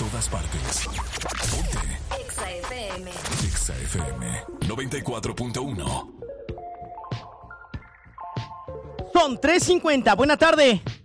todas partes. Ponte Exa FM. Exa FM 94.1. Son 3:50. Buena tarde.